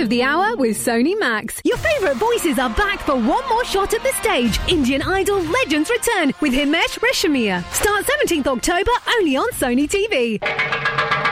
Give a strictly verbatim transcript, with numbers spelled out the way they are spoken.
the hour with Sony Max. Your favourite voices are back for one more shot at the stage. Indian Idol Legends return with Himesh Reshammiya. Start seventeenth October only on Sony T V.